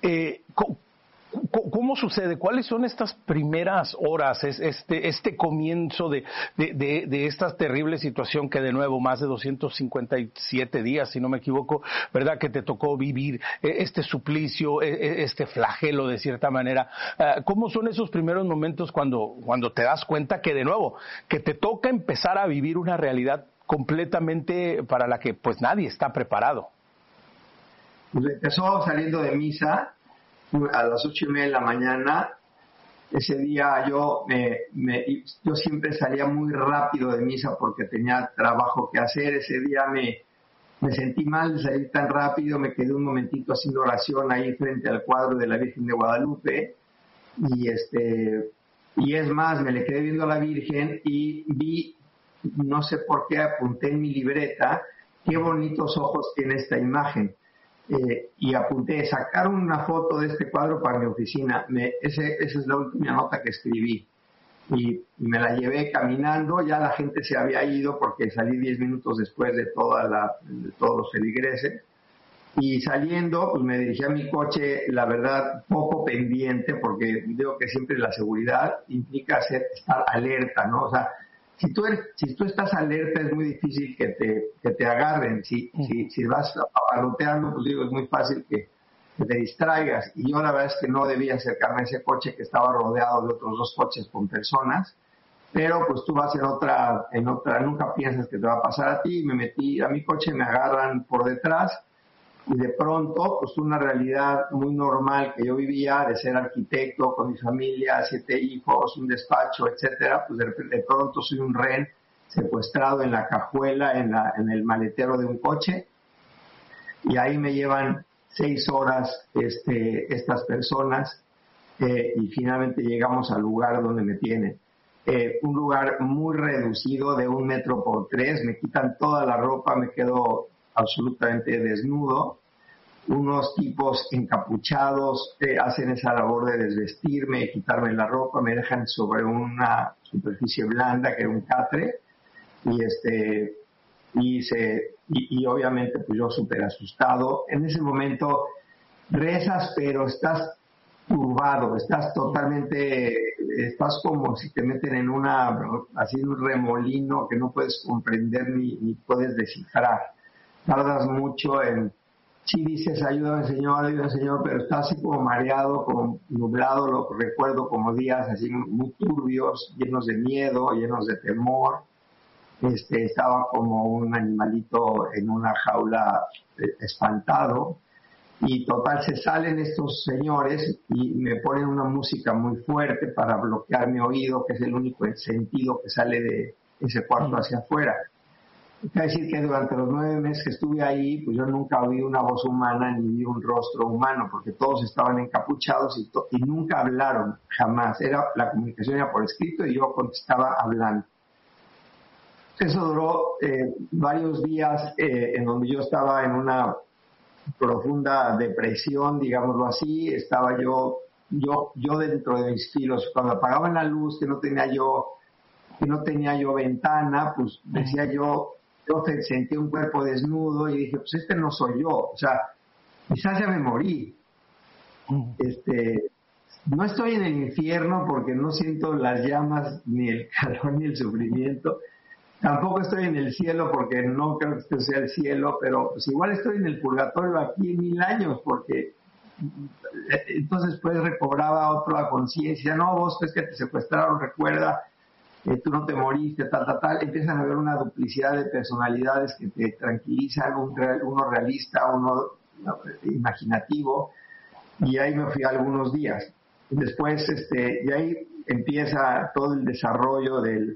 ¿Cómo sucede? ¿Cuáles son estas primeras horas, este comienzo de esta terrible situación que de nuevo más de 257 días, si no me equivoco, ¿verdad? Que te tocó vivir este suplicio, este flagelo de cierta manera. ¿Cómo son esos primeros momentos cuando te das cuenta que de nuevo, que te toca empezar a vivir una realidad completamente para la que pues nadie está preparado? Pues empezó saliendo de misa a las 8:30 de la mañana. Ese día yo siempre salía muy rápido de misa porque tenía trabajo que hacer. Ese día me sentí mal de salir tan rápido, me quedé un momentito haciendo oración ahí frente al cuadro de la Virgen de Guadalupe y es más, me le quedé viendo a la Virgen y vi, no sé por qué, apunté en mi libreta qué bonitos ojos tiene esta imagen. Y apunté, sacar una foto de este cuadro para mi oficina. Esa es la última nota que escribí. Y me la llevé caminando, ya la gente se había ido porque salí 10 minutos después de todos los feligreses. Y saliendo, pues me dirigí a mi coche, la verdad, poco pendiente, porque digo que siempre la seguridad implica estar alerta, ¿no? O sea, si tú estás alerta es muy difícil que te agarren. Si vas papaloteando, pues digo, es muy fácil que te distraigas. Y yo la verdad es que no debía acercarme a ese coche que estaba rodeado de otros 2 coches con personas. Pero pues tú vas en otra, nunca piensas que te va a pasar a ti. Me metí a mi coche, me agarran por detrás. Y de pronto, pues una realidad muy normal que yo vivía, de ser arquitecto con mi familia, 7 hijos, un despacho, etcétera, pues de pronto soy un rehén secuestrado en la cajuela, en el maletero de un coche, y ahí me llevan 6 horas estas personas, y finalmente llegamos al lugar donde me tienen. Un lugar muy reducido de 1 metro por 3, me quitan toda la ropa, me quedo absolutamente desnudo. Unos tipos encapuchados hacen esa labor de desvestirme, quitarme la ropa, me dejan sobre una superficie blanda que era un catre y obviamente pues yo súper asustado. En ese momento rezas, pero estás turbado, estás como si te meten en un remolino que no puedes comprender ni puedes descifrar. Tardas mucho sí dices ayúdame Señor, pero estás así como mareado, como nublado, lo recuerdo como días así muy turbios, llenos de miedo, llenos de temor. Estaba como un animalito en una jaula espantado. Y total, se salen estos señores y me ponen una música muy fuerte para bloquear mi oído, que es el único sentido que sale de ese cuarto hacia afuera. Quiere decir que durante los 9 meses que estuve ahí, pues yo nunca oí una voz humana ni vi un rostro humano, porque todos estaban encapuchados y nunca hablaron, jamás. La comunicación era por escrito y yo contestaba hablando. Eso duró varios días en donde yo estaba en una profunda depresión, digámoslo así. Estaba yo dentro de mis filos. Cuando apagaban la luz, que no tenía yo ventana, pues decía yo sentí un cuerpo desnudo y dije, pues no soy yo, o sea, quizás ya me morí. No estoy en el infierno porque no siento las llamas, ni el calor, ni el sufrimiento. Tampoco estoy en el cielo porque no creo que esto sea el cielo, pero pues igual estoy en el purgatorio aquí en 1000 años, porque entonces pues recobraba otra conciencia. No, vos ves que te secuestraron, recuerda, tú no te moriste, tal. Empiezan a haber una duplicidad de personalidades que te tranquilizan, uno realista, uno imaginativo, y ahí me fui algunos días. Después, y ahí empieza todo el desarrollo de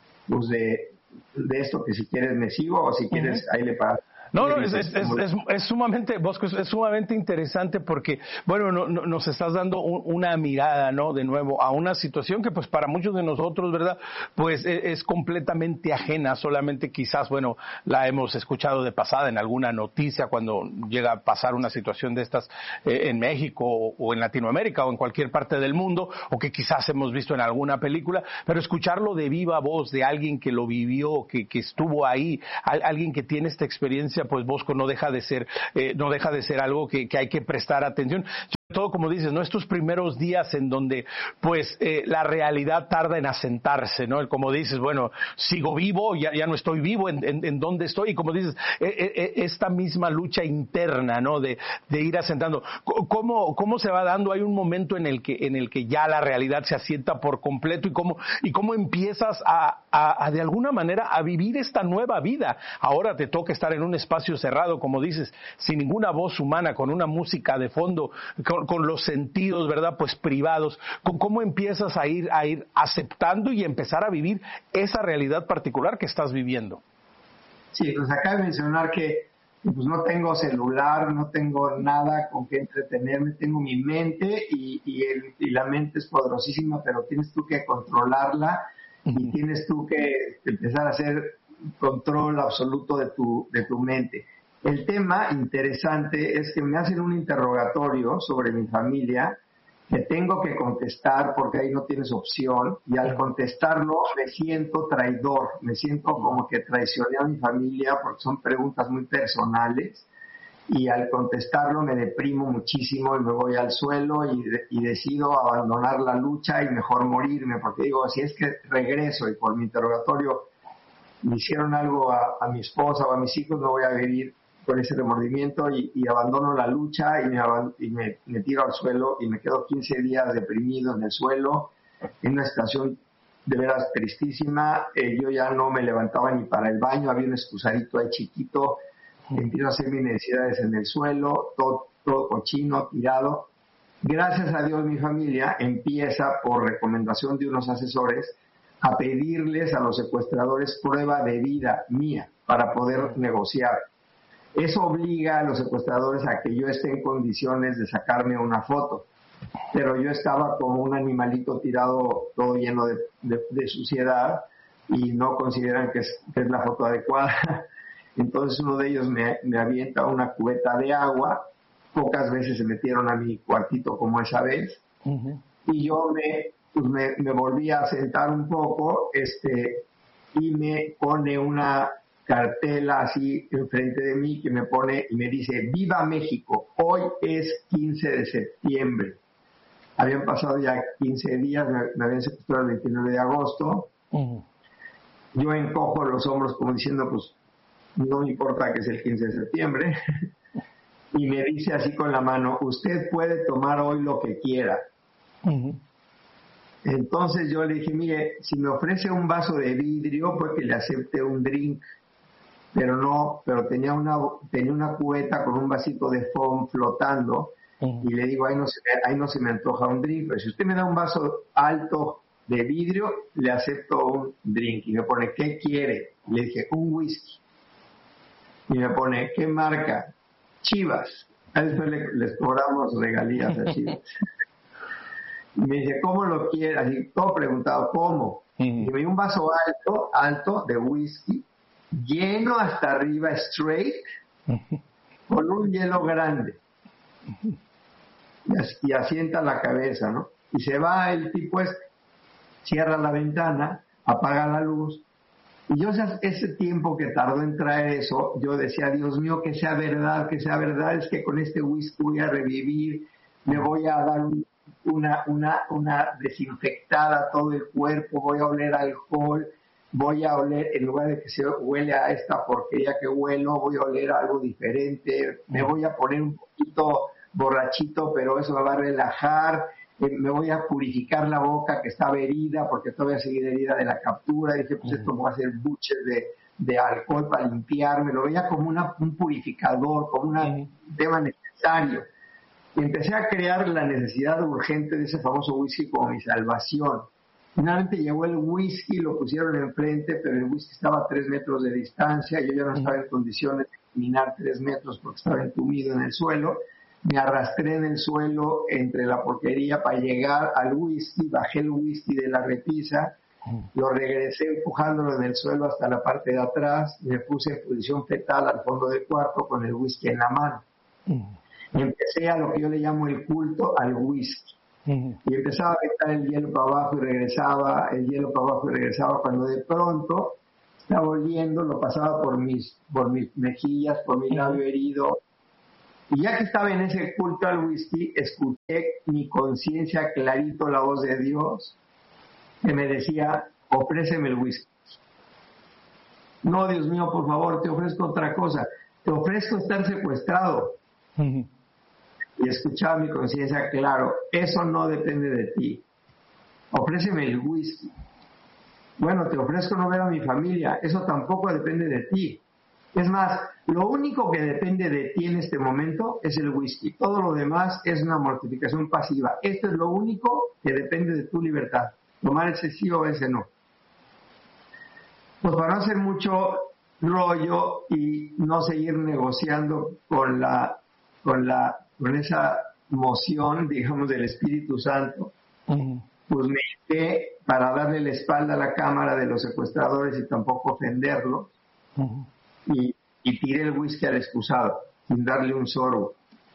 esto, que si quieres me sigo o si quieres ahí le paras. No, es sumamente, Bosco, es sumamente interesante porque, bueno, nos estás dando una mirada, ¿no? De nuevo, a una situación que, pues, para muchos de nosotros, ¿verdad? Pues es completamente ajena, solamente quizás, bueno, la hemos escuchado de pasada en alguna noticia cuando llega a pasar una situación de estas en México o en Latinoamérica o en cualquier parte del mundo, o que quizás hemos visto en alguna película, pero escucharlo de viva voz de alguien que lo vivió, que estuvo ahí, alguien que tiene esta experiencia, pues Bosco, no deja de ser algo que hay que prestar atención. todo, como dices, ¿no? Estos primeros días en donde, pues, la realidad tarda en asentarse, ¿no? Como dices, bueno, sigo vivo, ya no estoy vivo, ¿en dónde estoy? Y como dices, esta misma lucha interna, ¿no? De ir asentando. ¿Cómo se va dando? Hay un momento en el que ya la realidad se asienta por completo y cómo empiezas a de alguna manera a vivir esta nueva vida. Ahora te toca estar en un espacio cerrado, como dices, sin ninguna voz humana, con una música de fondo, con los sentidos, ¿verdad? Pues privados. ¿Cómo empiezas a ir aceptando y empezar a vivir esa realidad particular que estás viviendo? Sí, pues acabo de mencionar que pues no tengo celular, no tengo nada con que entretenerme, tengo mi mente y la mente es poderosísima, pero tienes tú que controlarla y tienes tú que empezar a hacer control absoluto de tu mente. El tema interesante es que me hacen un interrogatorio sobre mi familia que tengo que contestar porque ahí no tienes opción, y al contestarlo me siento traidor, me siento como que traicioné a mi familia porque son preguntas muy personales, y al contestarlo me deprimo muchísimo y me voy al suelo y decido abandonar la lucha y mejor morirme, porque digo, si es que regreso y por mi interrogatorio me hicieron algo a mi esposa o a mis hijos, no voy a vivir con ese remordimiento y abandono la lucha y me tiro al suelo y me quedo 15 días deprimido en el suelo, en una situación de veras tristísima. Yo ya no me levantaba ni para el baño, había un excusadito ahí chiquito, empiezo a hacer mis necesidades en el suelo, todo cochino, tirado. Gracias a Dios mi familia empieza, por recomendación de unos asesores, a pedirles a los secuestradores prueba de vida mía para poder negociar. Eso obliga a los secuestradores a que yo esté en condiciones de sacarme una foto. Pero yo estaba como un animalito tirado, todo lleno de suciedad, y no consideran que es la foto adecuada. Entonces uno de ellos me avienta una cubeta de agua. Pocas veces se metieron a mi cuartito como esa vez. Y yo me volví a sentar un poco y me pone una cartela así enfrente de mí que me pone y me dice: ¡Viva México! Hoy es 15 de septiembre. Habían pasado ya 15 días, me habían secuestrado el 29 de agosto. Yo encojo los hombros como diciendo, pues no me importa que es el 15 de septiembre. Y me dice así con la mano: usted puede tomar hoy lo que quiera. Entonces yo le dije: mire, si me ofrece un vaso de vidrio, pues que le acepte un drink. Pero tenía una cubeta con un vasito de foam flotando, y le digo, ahí no se me antoja un drink, pero si usted me da un vaso alto de vidrio, le acepto un drink. Y me pone: ¿qué quiere? Le dije: un whisky. Y me pone: ¿qué marca? Chivas. A después les cobramos regalías a Chivas. Y me dice: ¿cómo lo quiere? Así todo preguntado, ¿cómo? Y me dio un vaso alto de whisky, lleno hasta arriba, straight, con un hielo grande. Y asienta la cabeza, ¿no? Y se va el tipo cierra la ventana, apaga la luz. Y yo, ese tiempo que tardó en traer eso, yo decía: Dios mío, que sea verdad, es que con este whisky voy a revivir, me voy a dar una desinfectada a todo el cuerpo, voy a oler alcohol, voy a oler, en lugar de que se huele a esta porquería que huelo, voy a oler algo diferente, me voy a poner un poquito borrachito, pero eso me va a relajar, me voy a purificar la boca que estaba herida, porque todavía seguía herida de la captura. Dije, pues esto me va a hacer buches de alcohol para limpiarme, lo veía como un purificador, como un tema necesario. Y empecé a crear la necesidad urgente de ese famoso whisky como mi salvación. Finalmente llegó el whisky, lo pusieron enfrente, pero el whisky estaba a 3 metros de distancia. Yo ya no estaba en condiciones de caminar 3 metros porque estaba entumido en el suelo. Me arrastré en el suelo entre la porquería para llegar al whisky. Bajé el whisky de la repisa, lo regresé empujándolo en el suelo hasta la parte de atrás. Me puse en posición fetal al fondo del cuarto con el whisky en la mano. Y empecé a lo que yo le llamo el culto al whisky. Y empezaba a aventar el hielo para abajo y regresaba, el hielo para abajo y regresaba, cuando de pronto estaba oliendo, lo pasaba por mis mejillas, por mi labio herido, Y ya que estaba en ese culto al whisky, escuché mi conciencia clarito la voz de Dios que me decía, ofréceme el whisky. No, Dios mío, por favor, te ofrezco otra cosa. Te ofrezco estar secuestrado. Y escuchaba mi conciencia, claro, eso no depende de ti. Ofréceme el whisky. Bueno, te ofrezco no ver a mi familia. Eso tampoco depende de ti. Es más, lo único que depende de ti en este momento es el whisky. Todo lo demás es una mortificación pasiva. Esto es lo único que depende de tu libertad. Tomar ese sí o ese no. Pues para no hacer mucho rollo y no seguir negociando con esa moción, digamos, del Espíritu Santo, pues me hice para darle la espalda a la cámara de los secuestradores y tampoco ofenderlos, y tiré el whisky al excusado, sin darle un sorbo.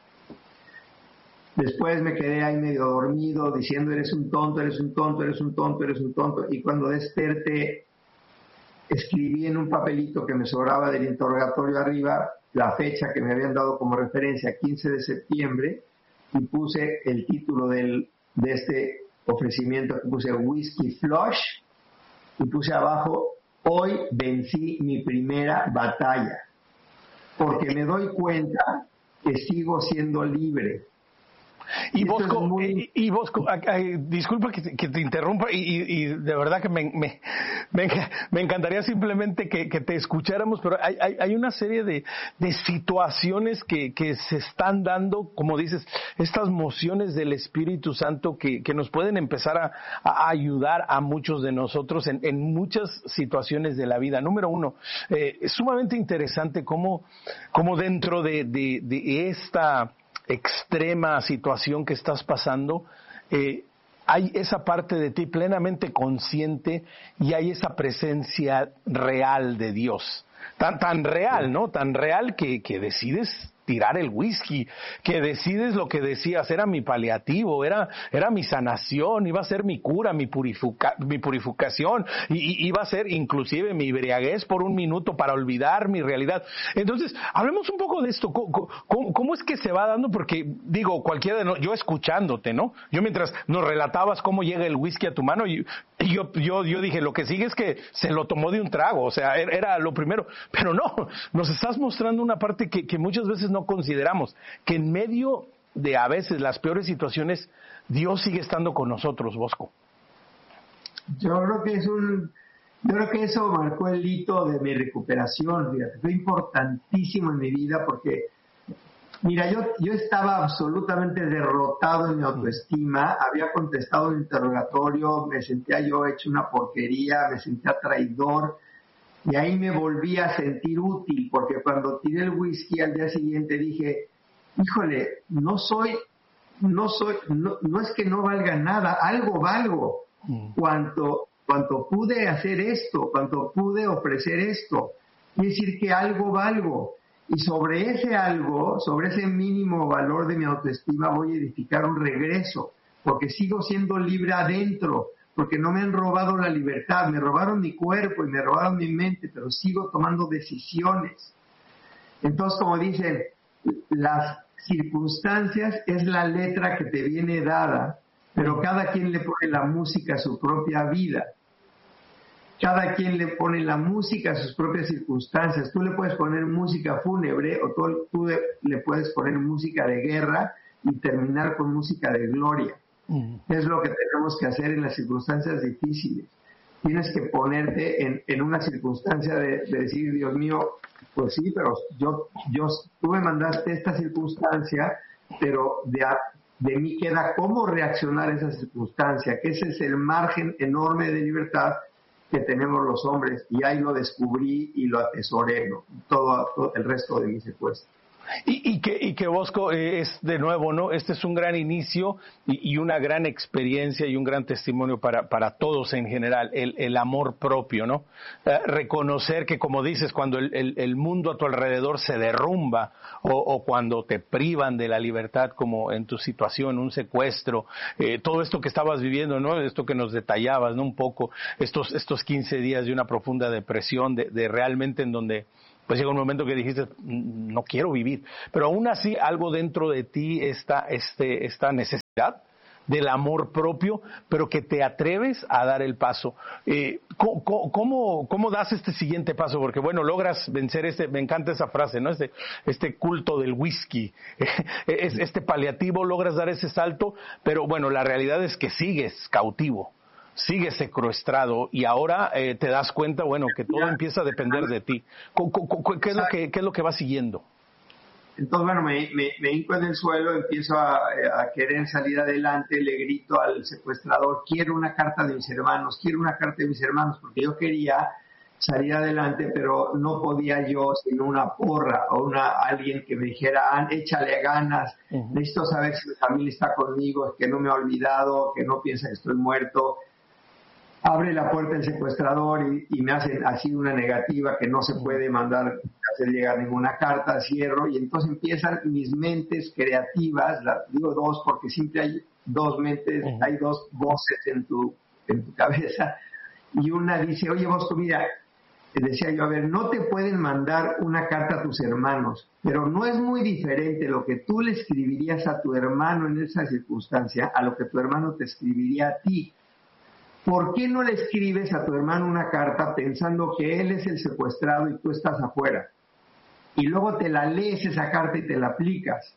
Después me quedé ahí medio dormido, diciendo, eres un tonto, eres un tonto, eres un tonto, eres un tonto, y cuando desperté, escribí en un papelito que me sobraba del interrogatorio arriba la fecha que me habían dado como referencia, 15 de septiembre, y puse el título de este ofrecimiento, que puse Whisky Flush, y puse abajo, hoy vencí mi primera batalla, porque me doy cuenta que sigo siendo libre. Y Bosco, disculpa que te interrumpa y de verdad que me encantaría simplemente que te escucháramos, pero hay una serie de situaciones que se están dando, como dices, estas mociones del Espíritu Santo que nos pueden empezar a ayudar a muchos de nosotros en muchas situaciones de la vida. Número uno, es sumamente interesante cómo dentro de esta extrema situación que estás pasando, hay esa parte de ti plenamente consciente y hay esa presencia real de Dios. Tan real, ¿no? Tan real que decides tirar el whisky, que decides lo que decías, era mi paliativo, era mi sanación, iba a ser mi cura, mi purificación, y iba a ser inclusive mi embriaguez por un minuto para olvidar mi realidad. Entonces, hablemos un poco de esto, ¿cómo es que se va dando? Porque, digo, cualquiera de nosotros, yo escuchándote, ¿no? Yo mientras nos relatabas cómo llega el whisky a tu mano, y yo dije, lo que sigue es que se lo tomó de un trago, o sea, era lo primero, pero no, nos estás mostrando una parte que muchas veces no consideramos, que en medio de a veces las peores situaciones, Dios sigue estando con nosotros, Bosco. Yo creo que eso marcó el hito de mi recuperación, fíjate, fue importantísimo en mi vida porque, mira, yo estaba absolutamente derrotado en mi autoestima, había contestado el interrogatorio, me sentía yo hecho una porquería, me sentía traidor, y ahí me volví a sentir útil, porque cuando tiré el whisky al día siguiente dije, híjole, no es que no valga nada, algo valgo. Cuanto pude hacer esto, cuanto pude ofrecer esto, quiere decir que algo valgo. Y sobre ese algo, sobre ese mínimo valor de mi autoestima, voy a edificar un regreso, porque sigo siendo libre adentro, porque no me han robado la libertad, me robaron mi cuerpo y me robaron mi mente, pero sigo tomando decisiones. Entonces, como dicen, las circunstancias es la letra que te viene dada, pero cada quien le pone la música a su propia vida. Cada quien le pone la música a sus propias circunstancias. Tú le puedes poner música fúnebre o tú le puedes poner música de guerra y terminar con música de gloria. Es lo que tenemos que hacer en las circunstancias difíciles. Tienes que ponerte en una circunstancia de decir, Dios mío, pues sí, pero tú me mandaste esta circunstancia, pero de mí queda cómo reaccionar a esa circunstancia, que ese es el margen enorme de libertad que tenemos los hombres, y ahí lo descubrí y lo atesoré, ¿no? todo el resto de mi secuestro. Y que Bosco es de nuevo, ¿no? Este es un gran inicio y una gran experiencia y un gran testimonio para todos en general, el amor propio, ¿no? Reconocer que, como dices, cuando el mundo a tu alrededor se derrumba o cuando te privan de la libertad, como en tu situación, un secuestro, todo esto que estabas viviendo, ¿no? Esto que nos detallabas, ¿no? Un poco, estos 15 días de una profunda depresión, de realmente en donde pues llega un momento que dijiste, no quiero vivir. Pero aún así, algo dentro de ti está esta necesidad del amor propio, pero que te atreves a dar el paso. ¿Cómo das este siguiente paso? Porque bueno, logras vencer me encanta esa frase, ¿no? Este culto del whisky, este paliativo, logras dar ese salto, pero bueno, la realidad es que sigues cautivo, sigues secuestrado y ahora te das cuenta, bueno, que todo empieza a depender de ti. ¿Qué es lo que va siguiendo? Entonces, bueno, me hinco en el suelo, empiezo a querer salir adelante, le grito al secuestrador, quiero una carta de mis hermanos, porque yo quería salir adelante, pero no podía yo sin una porra o alguien que me dijera, échale ganas, necesito saber si mi familia está conmigo, que no me ha olvidado, que no piensa que estoy muerto. Abre la puerta el secuestrador y me hacen así una negativa que no se puede hacer llegar ninguna carta, cierro y entonces empiezan mis mentes creativas, digo dos porque siempre hay dos mentes, hay dos voces en tu cabeza y una dice, oye Bosco, mira, decía yo, a ver, no te pueden mandar una carta a tus hermanos, pero no es muy diferente lo que tú le escribirías a tu hermano en esa circunstancia a lo que tu hermano te escribiría a ti. ¿Por qué no le escribes a tu hermano una carta pensando que él es el secuestrado y tú estás afuera? Y luego te la lees esa carta y te la aplicas.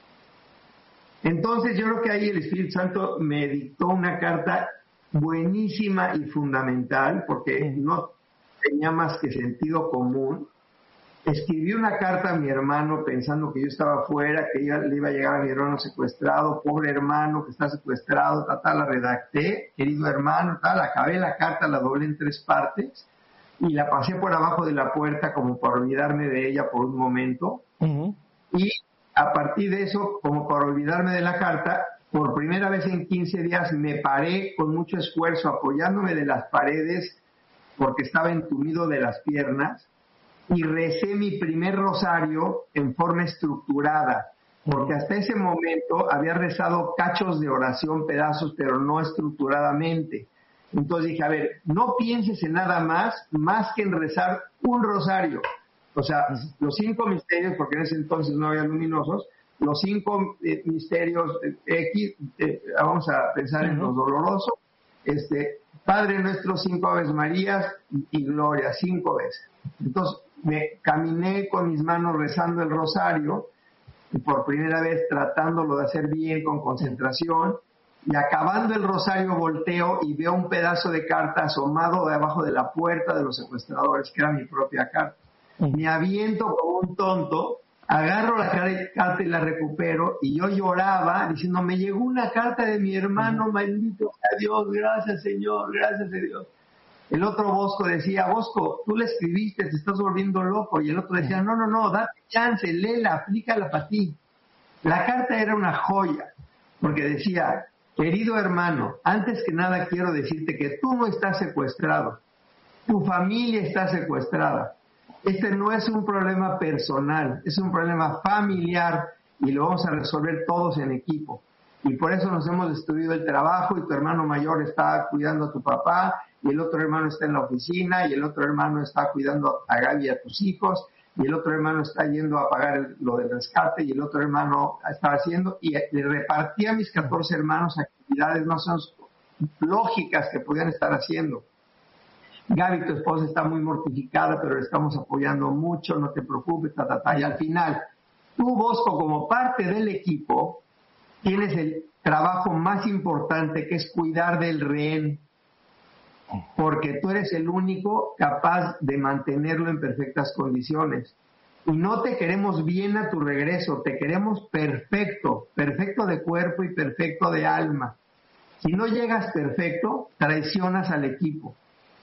Entonces yo creo que ahí el Espíritu Santo me dictó una carta buenísima y fundamental, porque no tenía más que sentido común. Escribí una carta a mi hermano pensando que yo estaba afuera, que le iba a llegar a mi hermano secuestrado, pobre hermano que está secuestrado, la redacté, querido hermano, acabé la carta, la doblé en 3 partes y la pasé por abajo de la puerta como para olvidarme de ella por un momento. Y a partir de eso, como para olvidarme de la carta, por primera vez en 15 días me paré con mucho esfuerzo apoyándome de las paredes porque estaba entumido de las piernas y recé mi primer rosario en forma estructurada, porque hasta ese momento había rezado cachos de oración, pedazos, pero no estructuradamente. Entonces dije, a ver, no pienses en nada más que en rezar un rosario. O sea, los 5 misterios, porque en ese entonces no había luminosos, los 5 misterios X, vamos a pensar en los dolorosos, Padre nuestro, 5 Aves Marías y Gloria, 5 veces. Entonces me caminé con mis manos rezando el rosario, y por primera vez tratándolo de hacer bien, con concentración, y acabando el rosario volteo y veo un pedazo de carta asomado debajo de la puerta de los secuestradores, que era mi propia carta. Me aviento como un tonto, agarro la carta y la recupero, y yo lloraba diciendo, me llegó una carta de mi hermano, maldito sea Dios, gracias Señor, gracias a Dios. El otro Bosco decía, Bosco, tú le escribiste, te estás volviendo loco. Y el otro decía, no, date chance, léela, aplícala para ti. La carta era una joya, porque decía, querido hermano, antes que nada quiero decirte que tú no estás secuestrado, tu familia está secuestrada. Este no es un problema personal, es un problema familiar y lo vamos a resolver todos en equipo. Y por eso nos hemos destruido el trabajo y tu hermano mayor está cuidando a tu papá y el otro hermano está en la oficina y el otro hermano está cuidando a Gaby y a tus hijos y el otro hermano está yendo a pagar lo del rescate y el otro hermano está haciendo, y le repartí a mis 14 hermanos actividades no son lógicas que podían estar haciendo. Gaby, tu esposa está muy mortificada, pero le estamos apoyando mucho, no te preocupes, y al final, tú, Bosco, como parte del equipo, tienes el trabajo más importante, que es cuidar del rehén, porque tú eres el único capaz de mantenerlo en perfectas condiciones. Y no te queremos bien a tu regreso, te queremos perfecto, perfecto de cuerpo y perfecto de alma. Si no llegas perfecto, traicionas al equipo.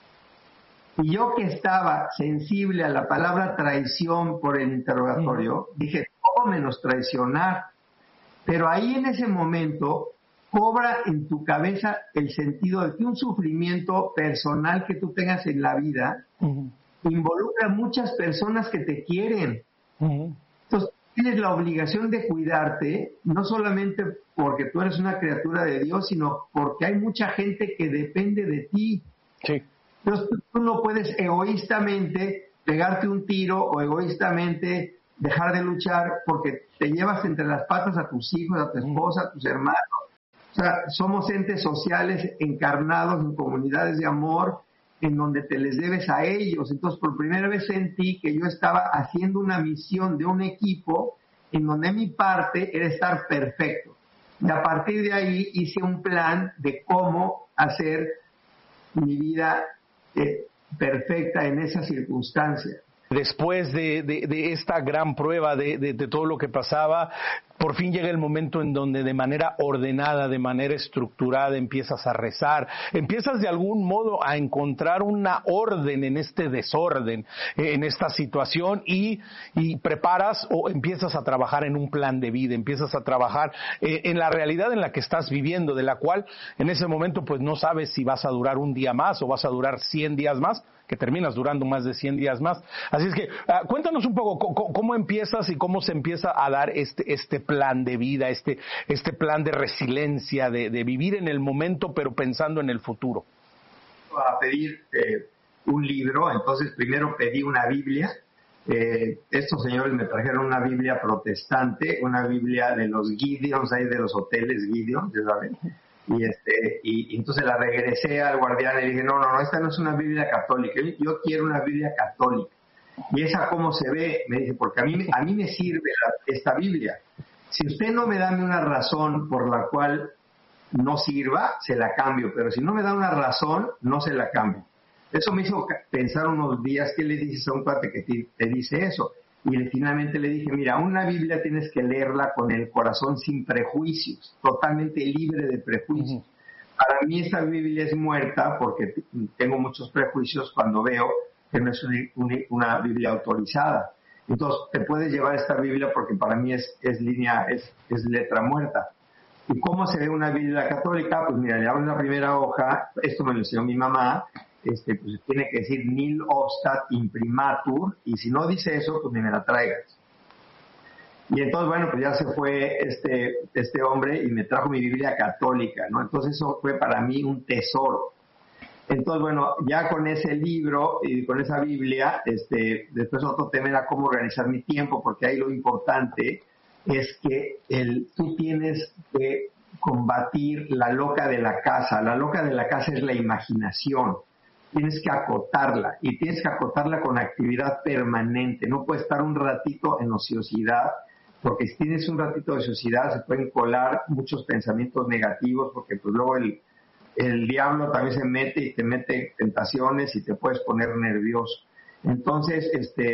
Y yo, que estaba sensible a la palabra traición por el interrogatorio, dije, todo menos traicionar. Pero ahí en ese momento cobra en tu cabeza el sentido de que un sufrimiento personal que tú tengas en la vida involucra a muchas personas que te quieren. Entonces tienes la obligación de cuidarte, no solamente porque tú eres una criatura de Dios, sino porque hay mucha gente que depende de ti. Sí. Entonces tú no puedes egoístamente pegarte un tiro o egoístamente dejar de luchar porque te llevas entre las patas a tus hijos, a tu esposa, a tus hermanos. O sea, somos entes sociales encarnados en comunidades de amor en donde te les debes a ellos. Entonces, por primera vez sentí que yo estaba haciendo una misión de un equipo en donde mi parte era estar perfecto. Y a partir de ahí hice un plan de cómo hacer mi vida perfecta en esa circunstancia. Después de esta gran prueba, de todo lo que pasaba, por fin llega el momento en donde de manera ordenada, de manera estructurada, empiezas a rezar, empiezas de algún modo a encontrar una orden en este desorden, en esta situación, y preparas o empiezas a trabajar en un plan de vida, empiezas a trabajar en la realidad en la que estás viviendo, de la cual en ese momento pues no sabes si vas a durar un día más o vas a durar 100 días más, que terminas durando más de 100 días más. Así es que cuéntanos un poco cómo empiezas y cómo se empieza a dar este plan de vida, este plan de resiliencia, de vivir en el momento pero pensando en el futuro. A pedir un libro, entonces primero pedí una Biblia. Estos señores me trajeron una Biblia protestante, una Biblia de los Gideons, ahí de los hoteles Gideon, ¿ya saben? Y entonces la regresé al guardián y le dije, no, esta no es una Biblia católica, yo quiero una Biblia católica. ¿Y esa cómo se ve? Me dice, porque a mí me sirve esta Biblia. Si usted no me da una razón por la cual no sirva, se la cambio, pero si no me da una razón, no se la cambio. Eso me hizo pensar unos días, ¿qué le dices a un cuate que te dice eso? Y finalmente le dije, mira, una Biblia tienes que leerla con el corazón sin prejuicios, totalmente libre de prejuicios. Para mí esta Biblia es muerta porque tengo muchos prejuicios cuando veo que no es una Biblia autorizada. Entonces, te puedes llevar esta Biblia porque para mí es letra muerta. ¿Y cómo se ve una Biblia católica? Pues mira, le abro la primera hoja, esto me lo enseñó mi mamá, pues tiene que decir nil obstat imprimatur, y si no dice eso, pues ni me la traigas. Y entonces, bueno, pues ya se fue este hombre y me trajo mi Biblia católica, ¿no? Entonces eso fue para mí un tesoro. Entonces, bueno, ya con ese libro y con esa Biblia, después otro tema era cómo organizar mi tiempo, porque ahí lo importante es que tú tienes que combatir la loca de la casa. La loca de la casa es la imaginación. Tienes que acotarla y tienes que acotarla con actividad permanente. No puedes estar un ratito en ociosidad, porque si tienes un ratito de ociosidad se pueden colar muchos pensamientos negativos, porque pues luego el diablo también se mete y te mete tentaciones y te puedes poner nervioso. Entonces,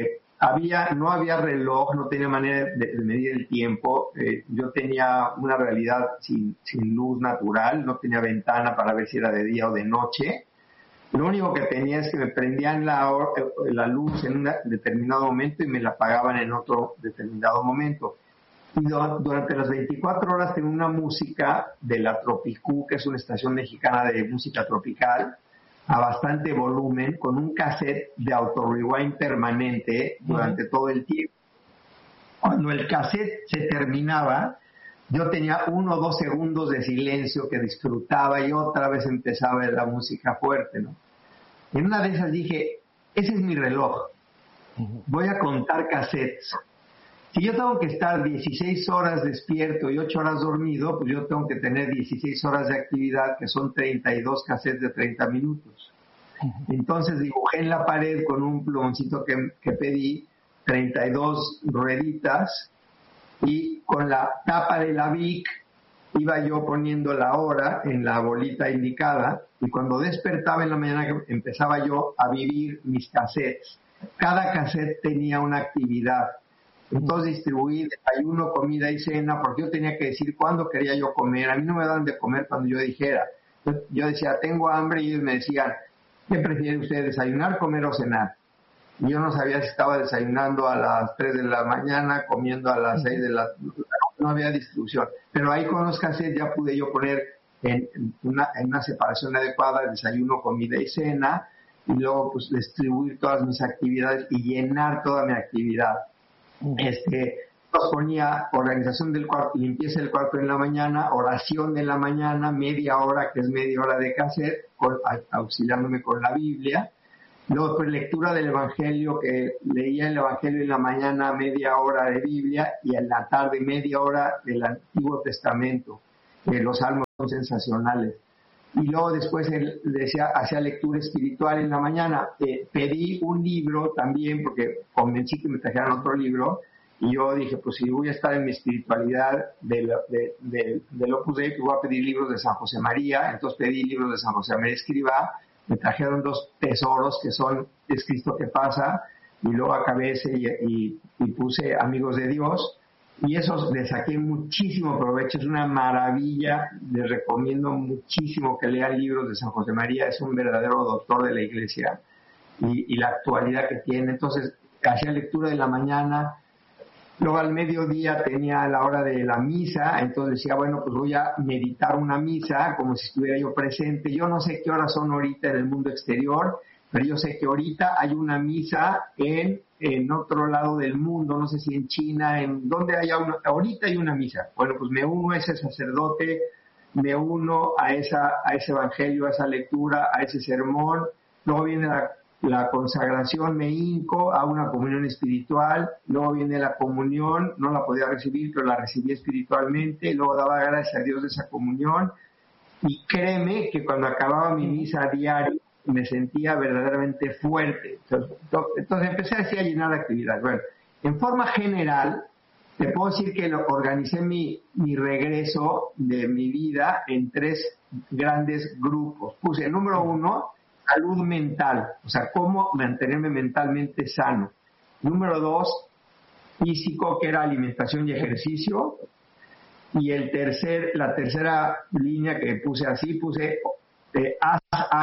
no había reloj, no tenía manera de medir el tiempo. Yo tenía una realidad sin luz natural, no tenía ventana para ver si era de día o de noche. Lo único que tenía es que me prendían la luz en un determinado momento y me la apagaban en otro determinado momento. Y durante las 24 horas tenía una música de la Tropicú, que es una estación mexicana de música tropical, a bastante volumen, con un cassette de auto-rewind permanente durante todo el tiempo. Cuando el cassette se terminaba, yo tenía 1 o 2 segundos de silencio que disfrutaba y otra vez empezaba la música fuerte, ¿no? En una de esas dije, ese es mi reloj, voy a contar cassettes. Si yo tengo que estar 16 horas despierto y 8 horas dormido, pues yo tengo que tener 16 horas de actividad, que son 32 cassettes de 30 minutos. Entonces dibujé en la pared con un plumoncito que pedí 32 rueditas, y con la tapa de la Bic iba yo poniendo la hora en la bolita indicada, y cuando despertaba en la mañana empezaba yo a vivir mis cassettes. Cada cassette tenía una actividad. Entonces distribuí desayuno, comida y cena, porque yo tenía que decir cuándo quería yo comer. A mí no me daban de comer cuando yo dijera. Yo decía, tengo hambre, y ellos me decían, ¿qué prefiere usted, desayunar, comer o cenar? Y yo no sabía si estaba desayunando a las 3 de la mañana, comiendo a las 6 de la mañana. No había distribución. Pero ahí con los cassettes ya pude yo poner en una separación adecuada desayuno, comida y cena, y luego pues distribuir todas mis actividades y llenar toda mi actividad. Nos ponía organización del cuarto, limpieza del cuarto en la mañana, oración en la mañana, media hora, que es media hora de cassette, auxiliándome con la Biblia. Luego después lectura del Evangelio, que leía el Evangelio en la mañana, media hora de Biblia, y en la tarde media hora del Antiguo Testamento. Los salmos son sensacionales. Y luego después él decía, hacía lectura espiritual en la mañana. Pedí un libro también, porque convencí que me trajeran otro libro, y yo dije, pues si voy a estar en mi espiritualidad del Opus Dei, pues voy a pedir libros de San José María. Entonces pedí libros de San José María Escrivá, me trajeron 2 tesoros que son Es Cristo que pasa, y luego acabé ese y puse Amigos de Dios, y esos le saqué muchísimo provecho. Es una maravilla, les recomiendo muchísimo que lean libros de San José María, es un verdadero doctor de la Iglesia, y la actualidad que tiene. Entonces hacía lectura de la mañana, luego al mediodía tenía la hora de la misa, entonces decía, bueno, pues voy a meditar una misa como si estuviera yo presente. Yo no sé qué horas son ahorita en el mundo exterior, pero yo sé que ahorita hay una misa en otro lado del mundo, no sé si en China, en donde haya ahorita hay una misa. Bueno, pues me uno a ese sacerdote, me uno a ese evangelio, a esa lectura, a ese sermón. Luego viene la consagración, me hinco a una comunión espiritual. Luego viene la comunión, no la podía recibir, pero la recibí espiritualmente. Luego daba gracias a Dios de esa comunión. Y créeme que cuando acababa mi misa diaria, me sentía verdaderamente fuerte. Entonces empecé así a llenar de actividad. Bueno, en forma general, te puedo decir que organicé mi regreso de mi vida en 3 grandes grupos. Puse, número 1, salud mental, o sea, cómo mantenerme mentalmente sano. Número 2, físico, que era alimentación y ejercicio. Y la tercera línea que puse así, puse haz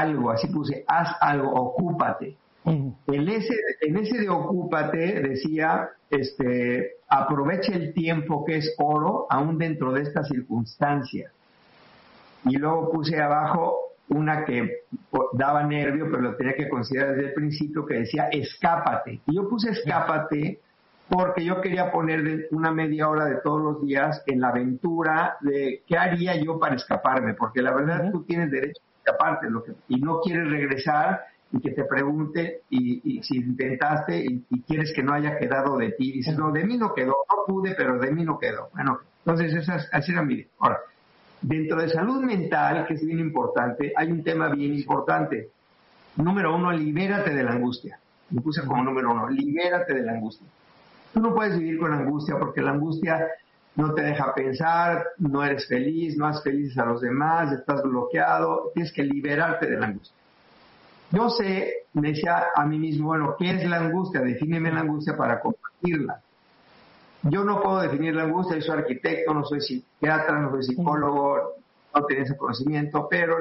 algo, ocúpate. En ese de ocúpate decía, aprovecha el tiempo que es oro, aún dentro de esta circunstancia. Y luego puse abajo una que daba nervio, pero lo tenía que considerar desde el principio, que decía escápate. Y yo puse escápate porque yo quería poner una media hora de todos los días en la aventura de qué haría yo para escaparme, porque la verdad tú tienes derecho a escaparte y no quieres regresar y que te pregunte y si intentaste y quieres que no haya quedado de ti, dices, no, de mí no quedó, no pude, pero de mí no quedó. Bueno, entonces así era mi vida. Ahora, dentro de salud mental, que es bien importante, hay un tema bien importante. Número 1, libérate de la angustia. Me puse como número 1, libérate de la angustia. Tú no puedes vivir con angustia porque la angustia no te deja pensar, no eres feliz, no haces felices a los demás, estás bloqueado, tienes que liberarte de la angustia. Yo me decía a mí mismo, bueno, ¿qué es la angustia? Defíneme la angustia para compartirla. Yo no puedo definir la angustia, yo soy arquitecto, no soy psiquiatra, no soy psicólogo, no tengo ese conocimiento, pero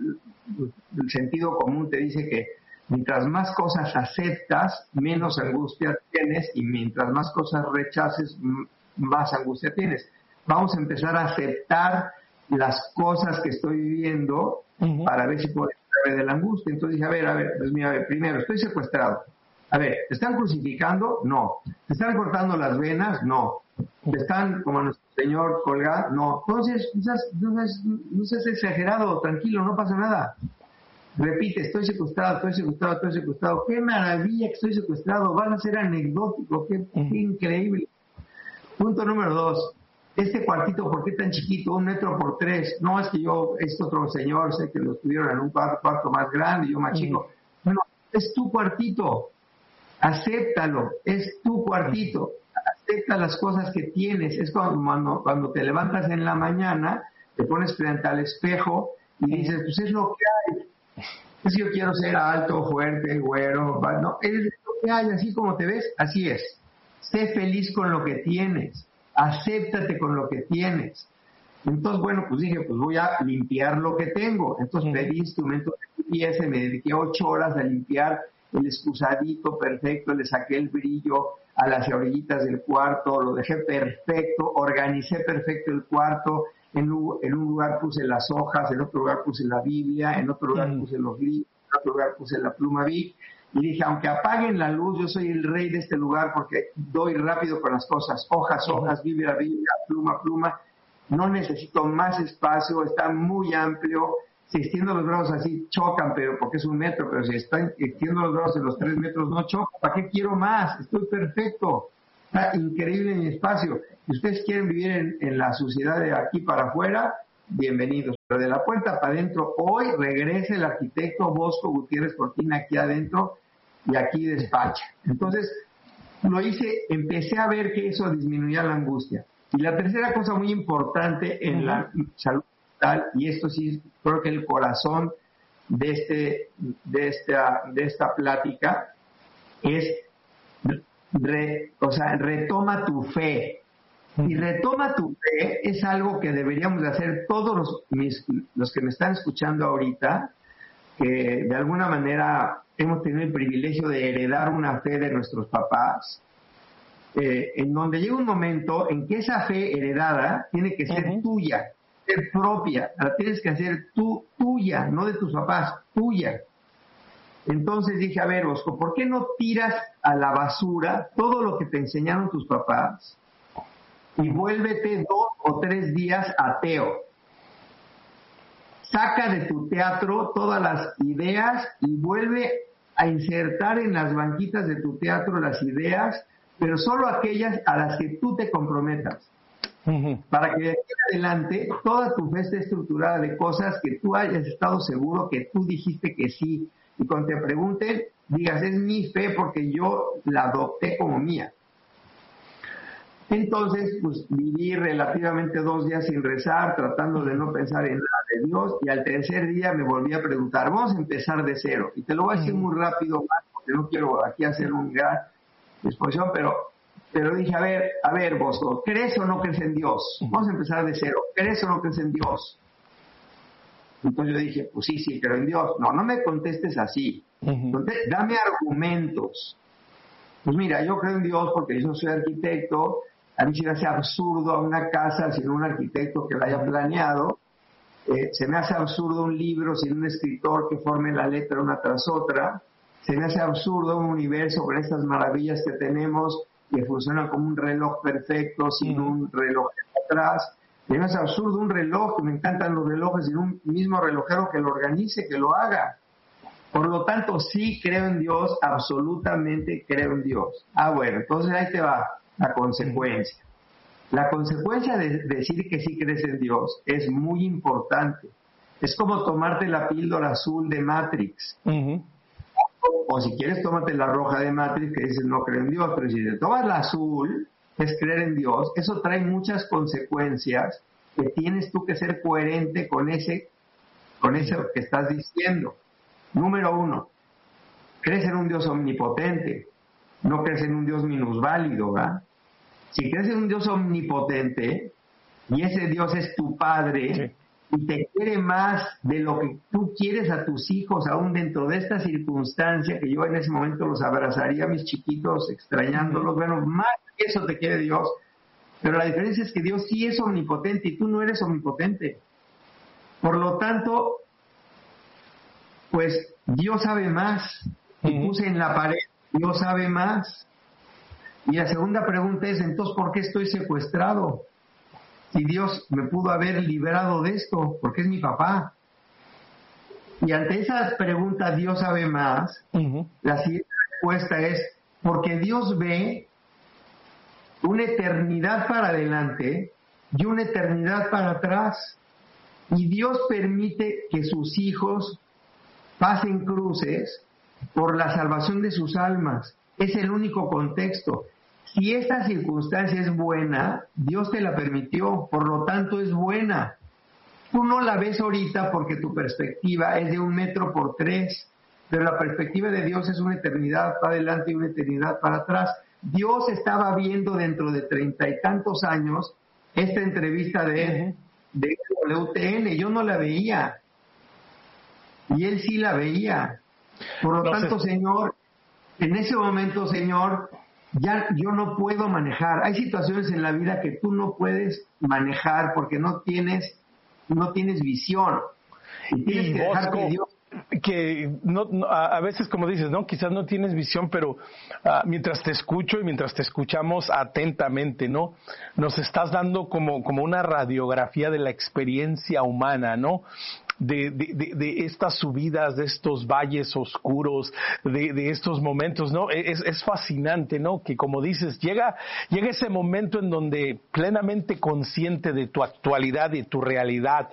el sentido común te dice que mientras más cosas aceptas, menos angustia tienes, y mientras más cosas rechaces, más angustia tienes. Vamos a empezar a aceptar las cosas que estoy viviendo para ver si puedo escapar de la angustia. Entonces dije, a ver, pues mira, primero, estoy secuestrado. A ver, ¿te están crucificando? No. ¿Te están cortando las venas? No. ¿Te están, como nuestro Señor, colgado? No. Entonces, no seas exagerado, tranquilo, no pasa nada. Repite, estoy secuestrado. ¡Qué maravilla que estoy secuestrado! Van a ser anecdótico, qué increíble. Punto número 2. Este cuartito, ¿por qué tan chiquito? 1 metro por 3. No, es que otro señor, sé que lo tuvieron en un cuarto más grande y yo más chico. Bueno, es tu cuartito. Acéptalo, es tu cuartito. Acepta las cosas que tienes. Es cuando te levantas en la mañana, te pones frente al espejo y dices, pues es lo que hay. Es que yo quiero ser alto, fuerte, güero. No, es lo que hay, así como te ves, así es. Sé feliz con lo que tienes. Acéptate con lo que tienes. Entonces, bueno, pues dije, pues voy a limpiar lo que tengo. Entonces pedí instrumentos de limpieza y me dediqué 8 horas a limpiar el excusadito perfecto, le saqué el brillo a las orillitas del cuarto, lo dejé perfecto, organicé perfecto el cuarto. En un lugar puse las hojas, en otro lugar puse la Biblia, en otro lugar puse los libros, en otro lugar puse la pluma Bic. Y dije, aunque apaguen la luz, yo soy el rey de este lugar porque doy rápido con las cosas. Hojas, Biblia, pluma. No necesito más espacio, está muy amplio. si extiendo los brazos así chocan, pero porque es 1 metro, pero si extiendo los brazos en los 3 metros no chocan, ¿para qué quiero más? Estoy perfecto, está increíble mi espacio. Si ustedes quieren vivir en la suciedad de aquí para afuera, bienvenidos, pero de la puerta para adentro, hoy regrese el arquitecto Bosco Gutiérrez Cortina aquí adentro y aquí despacha. Entonces, lo hice, empecé a ver que eso disminuía la angustia. Y la tercera cosa muy importante en la salud mental, y esto sí creo que el corazón de esta plática, es retoma tu fe. Y retoma tu fe es algo que deberíamos de hacer todos los que me están escuchando ahorita, que de alguna manera hemos tenido el privilegio de heredar una fe de nuestros papás, en donde llega un momento en que esa fe heredada tiene que ser tuya, ser propia, la tienes que hacer tuya, no de tus papás, tuya. Entonces dije, a ver, Bosco, ¿por qué no tiras a la basura todo lo que te enseñaron tus papás y vuélvete 2 o 3 días ateo? Saca de tu teatro todas las ideas y vuelve a insertar en las banquitas de tu teatro las ideas, pero solo aquellas a las que tú te comprometas. Para que de aquí en adelante toda tu fe esté estructurada de cosas que tú hayas estado seguro que tú dijiste que sí. Y cuando te pregunten, digas, es mi fe porque yo la adopté como mía. Entonces, pues viví relativamente 2 días sin rezar, tratando de no pensar en nada de Dios, y al tercer día me volví a preguntar, vamos a empezar de cero. Y te lo voy a decir muy rápido, porque no quiero aquí hacer una gran exposición, pero dije, a ver, Bosco, ¿crees o no crees en Dios? Vamos a empezar de cero. ¿Crees o no crees en Dios? Entonces yo dije, pues sí, creo en Dios. No me contestes así. Entonces, dame argumentos. Pues mira, yo creo en Dios porque yo soy arquitecto. A mí se me hace absurdo una casa sin un arquitecto que la haya planeado. Se me hace absurdo un libro sin un escritor que forme la letra una tras otra. Se me hace absurdo un universo con estas maravillas que tenemos que funcionan como un reloj perfecto sin un reloj atrás. Se me hace absurdo un reloj, que me encantan los relojes, sin un mismo relojero que lo organice, que lo haga. Por lo tanto, sí creo en Dios, absolutamente creo en Dios. Bueno, entonces ahí te va la consecuencia. La consecuencia de decir que sí crees en Dios es muy importante. Es como tomarte la píldora azul de Matrix. O si quieres, tómate la roja de Matrix, que dices no creo en Dios. Pero si te tomas la azul, que es creer en Dios, eso trae muchas consecuencias que tienes tú que ser coherente con eso que estás diciendo. Número 1, crees en un Dios omnipotente, no crees en un Dios minusválido, ¿verdad? Si crees en un Dios omnipotente y ese Dios es tu Padre y te quiere más de lo que tú quieres a tus hijos, aún dentro de esta circunstancia, que yo en ese momento los abrazaría a mis chiquitos extrañándolos, bueno, más que eso te quiere Dios, pero la diferencia es que Dios sí es omnipotente y tú no eres omnipotente. Por lo tanto, pues Dios sabe más. Y puse en la pared, Dios sabe más. Y la segunda pregunta es, entonces, ¿por qué estoy secuestrado? Si Dios me pudo haber librado de esto, porque es mi papá. Y ante esa pregunta, Dios sabe más, la siguiente respuesta es, porque Dios ve una eternidad para adelante y una eternidad para atrás. Y Dios permite que sus hijos pasen cruces por la salvación de sus almas. Es el único contexto. Si esta circunstancia es buena, Dios te la permitió, por lo tanto es buena. Tú no la ves ahorita porque tu perspectiva es de 1 metro por 3, pero la perspectiva de Dios es una eternidad para adelante y una eternidad para atrás. Dios estaba viendo dentro de 30 y tantos años esta entrevista de WTN, yo no la veía. Y él sí la veía. Por lo tanto, Señor, en ese momento, Señor, ya yo no puedo manejar. Hay situaciones en la vida que tú no puedes manejar porque no tienes visión. Y tienes que dejar que Dios... Que a veces, como dices, no, quizás no tienes visión, pero mientras te escucho y mientras te escuchamos atentamente, ¿no? Nos estás dando como una radiografía de la experiencia humana, ¿no? de estas subidas, de estos valles oscuros, de estos momentos, ¿no? Es fascinante, ¿no? Que como dices, llega ese momento en donde plenamente consciente de tu actualidad y tu realidad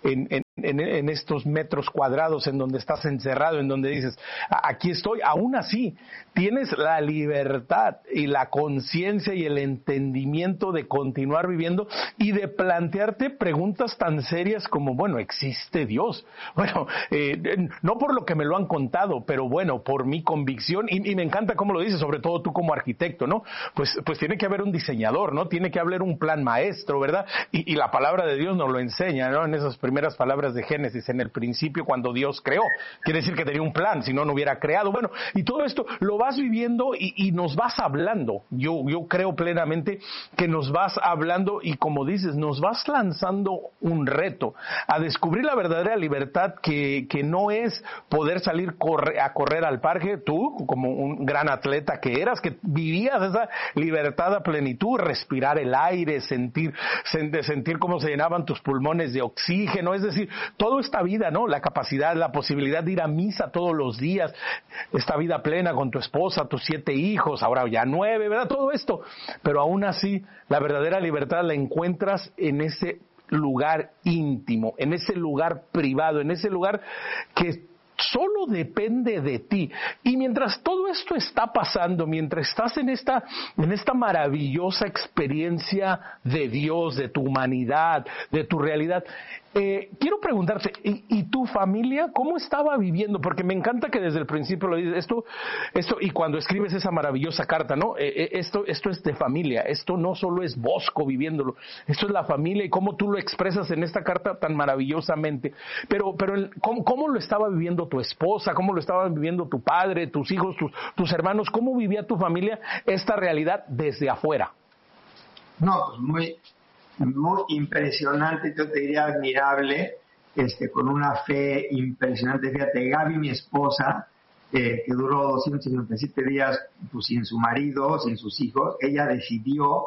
en estos metros cuadrados en donde estás encerrado, en donde dices, aquí estoy, aún así tienes la libertad y la conciencia y el entendimiento de continuar viviendo y de plantearte preguntas tan serias como, bueno, ¿existe Dios? Bueno, no por lo que me lo han contado, pero bueno, por mi convicción, y me encanta cómo lo dices, sobre todo tú como arquitecto, ¿no? Pues tiene que haber un diseñador, ¿no? Tiene que haber un plan maestro, ¿verdad? Y la palabra de Dios nos lo enseña, ¿no? En esas primeras palabras de Génesis, en el principio cuando Dios creó, quiere decir que tenía un plan, si no, no hubiera creado. Bueno, y todo esto lo vas viviendo y nos vas hablando. Yo creo plenamente que nos vas hablando y, como dices, nos vas lanzando un reto a descubrir la verdadera libertad que no es poder salir a correr al parque, tú como un gran atleta que eras, que vivías esa libertad a plenitud, respirar el aire, sentir cómo se llenaban tus pulmones de oxígeno, es decir, toda esta vida, ¿no? La capacidad, la posibilidad de ir a misa todos los días, esta vida plena con tu esposa, tus 7 hijos, ahora ya 9, ¿verdad? Todo esto. Pero aún así, la verdadera libertad la encuentras en ese lugar íntimo, en ese lugar privado, en ese lugar que solo depende de ti. Y mientras todo esto está pasando, mientras estás en esta maravillosa experiencia de Dios, de tu humanidad, de tu realidad, quiero preguntarte, ¿y tu familia cómo estaba viviendo? Porque me encanta que desde el principio lo dices, esto y cuando escribes esa maravillosa carta, ¿no? Esto es de familia, esto no solo es Bosco viviéndolo, esto es la familia y cómo tú lo expresas en esta carta tan maravillosamente. Pero ¿cómo lo estaba viviendo tu esposa? ¿Cómo lo estaban viviendo tu padre, tus hijos, tus hermanos? ¿Cómo vivía tu familia esta realidad desde afuera? No, pues muy impresionante, yo te diría admirable, con una fe impresionante. Fíjate, Gaby, mi esposa, que duró 257 días pues, sin su marido, sin sus hijos, ella decidió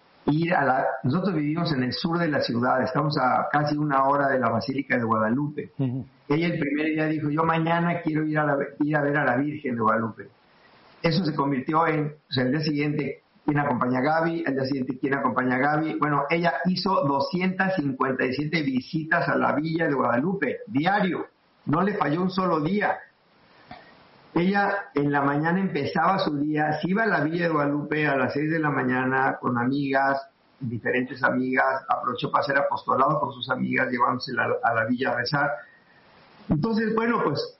nosotros vivimos en el sur de la ciudad, estamos a casi 1 hora de la Basílica de Guadalupe. Uh-huh. Ella el primer día dijo, yo mañana quiero ir a ver a la Virgen de Guadalupe. Eso se convirtió en, el día siguiente, ¿quién acompaña a Gaby? Al día siguiente, ¿quién acompaña a Gaby? Bueno, ella hizo 257 visitas a la Villa de Guadalupe, diario. No le falló un solo día. Ella en la mañana empezaba su día, se iba a la Villa de Guadalupe a las 6 de la mañana con amigas, diferentes amigas, aprovechó para hacer apostolado con sus amigas, llevándose a la villa a rezar. Entonces, bueno, pues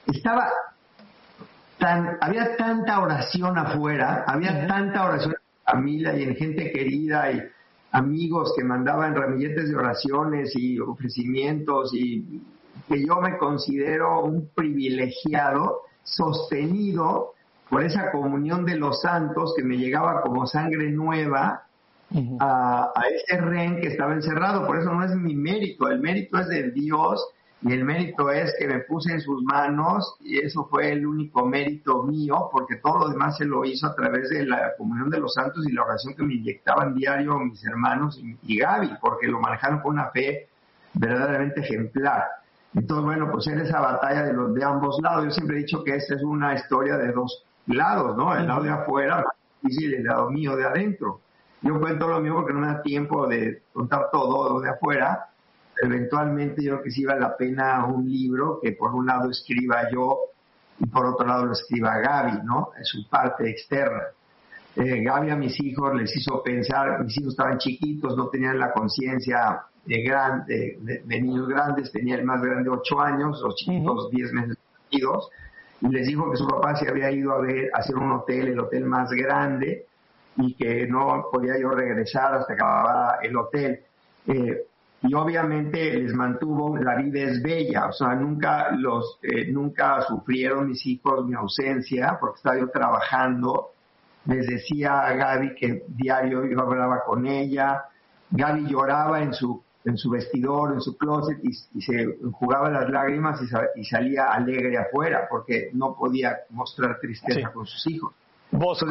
había tanta oración afuera, había tanta oración en familia y en gente querida y amigos que mandaban ramilletes de oraciones y ofrecimientos, y que yo me considero un privilegiado sostenido por esa comunión de los santos que me llegaba como sangre nueva a ese rehén que estaba encerrado. Por eso no es mi mérito, el mérito es de Dios y el mérito es que me puse en sus manos, y eso fue el único mérito mío, porque todo lo demás se lo hizo a través de la comunión de los santos y la oración que me inyectaban diario mis hermanos y Gaby, porque lo manejaron con una fe verdaderamente ejemplar. Entonces, bueno, pues en esa batalla de ambos lados, yo siempre he dicho que esta es una historia de dos lados, ¿no? El lado de afuera y el lado mío de adentro. Yo cuento lo mío porque no me da tiempo de contar todo lo de afuera. Eventualmente yo creo que sí vale la pena un libro que por un lado escriba yo y por otro lado lo escriba Gaby, ¿no? Es su parte externa. Gaby a mis hijos les hizo pensar, mis hijos estaban chiquitos, no tenían la conciencia de niños grandes, tenía el más grande 8 años, los chiquitos 10 meses nacidos, y les dijo que su papá se había ido a hacer un hotel, el hotel más grande, y que no podía yo regresar hasta que acabara el hotel. Y obviamente les mantuvo, la vida es bella, o sea, nunca sufrieron mis hijos mi ausencia, porque estaba yo trabajando. Les decía a Gaby que diario yo hablaba con ella. Gaby lloraba en su vestidor, en su closet, y se enjugaba las lágrimas y salía alegre afuera, porque no podía mostrar tristeza con sus hijos. Bosco,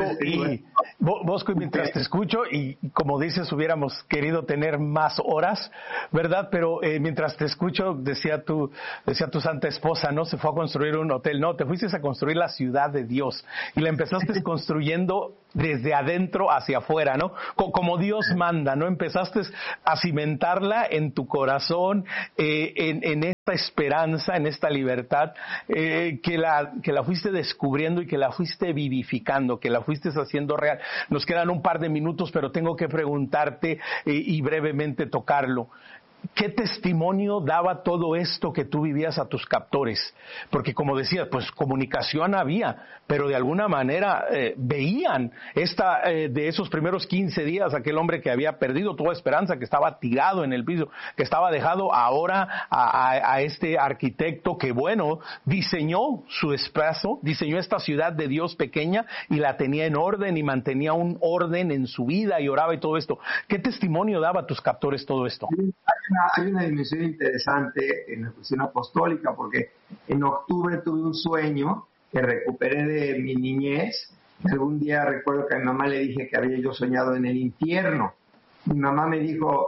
y mientras te escucho, y como dices, hubiéramos querido tener más horas, ¿verdad? Pero mientras te escucho, decía tu santa esposa, ¿no? Se fue a construir un hotel. No, te fuiste a construir la ciudad de Dios. Y la empezaste construyendo desde adentro hacia afuera, ¿no? Como Dios manda, ¿no? Empezaste a cimentarla en tu corazón, en esta esperanza, en esta libertad, que la fuiste descubriendo y que la fuiste vivificando, que la fuiste haciendo real. Nos quedan un par de minutos, pero tengo que preguntarte y brevemente tocarlo. ¿Qué testimonio daba todo esto que tú vivías a tus captores? Porque como decías, pues comunicación había, pero de alguna manera veían de esos primeros 15 días aquel hombre que había perdido toda esperanza, que estaba tirado en el piso, que estaba dejado ahora a este arquitecto que, bueno, diseñó su espacio, diseñó esta ciudad de Dios pequeña y la tenía en orden y mantenía un orden en su vida y oraba y todo esto. ¿Qué testimonio daba a tus captores todo esto? Hay una dimensión interesante en la cuestión apostólica, porque en octubre tuve un sueño que recuperé de mi niñez. Algún día recuerdo que a mi mamá le dije que había yo soñado en el infierno. Mi mamá me dijo,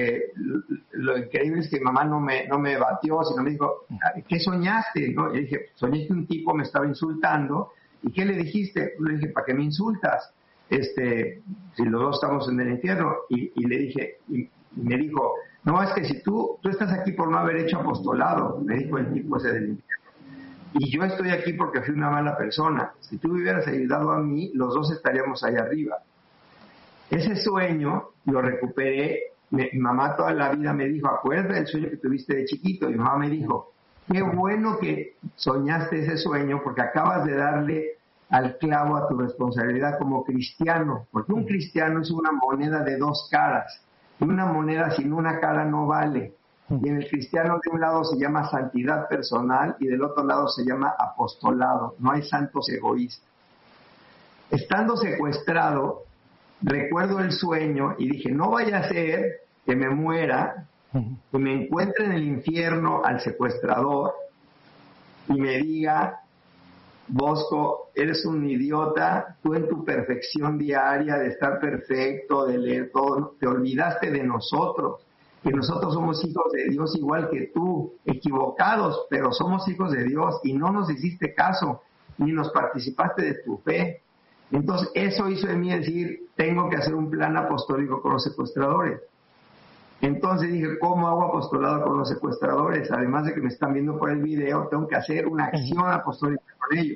lo increíble es que mi mamá no me batió, sino me dijo, ¿qué soñaste? ¿No? Y dije, soñé que un tipo me estaba insultando. ¿Y qué le dijiste? Le dije, ¿para qué me insultas? Si los dos estamos en el infierno. Y le dije, y me dijo, no, es que si tú estás aquí por no haber hecho apostolado, me dijo el tipo ese del infierno. Y yo estoy aquí porque fui una mala persona. Si tú hubieras ayudado a mí, los dos estaríamos allá arriba. Ese sueño lo recuperé. Mi mamá toda la vida me dijo, acuérdate del sueño que tuviste de chiquito. Y mi mamá me dijo, qué bueno que soñaste ese sueño porque acabas de darle al clavo a tu responsabilidad como cristiano. Porque un cristiano es una moneda de dos caras. Y una moneda sin una cara no vale. Y en el cristiano de un lado se llama santidad personal y del otro lado se llama apostolado. No hay santos egoístas. Estando secuestrado, recuerdo el sueño y dije, no vaya a ser que me muera y me encuentre en el infierno al secuestrador y me diga, Bosco, eres un idiota, tú en tu perfección diaria de estar perfecto, de leer todo, te olvidaste de nosotros, que nosotros somos hijos de Dios igual que tú, equivocados, pero somos hijos de Dios y no nos hiciste caso, ni nos participaste de tu fe. Entonces eso hizo en mí decir, tengo que hacer un plan apostólico con los secuestradores. Entonces dije, ¿cómo hago apostolado con los secuestradores? Además de que me están viendo por el video, tengo que hacer una acción apostólica con ellos.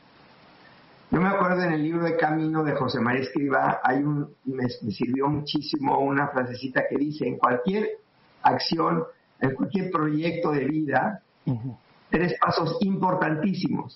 Yo me acuerdo en el libro de Camino de José María Escrivá, me sirvió muchísimo una frasecita que dice, en cualquier acción, en cualquier proyecto de vida, tres pasos importantísimos.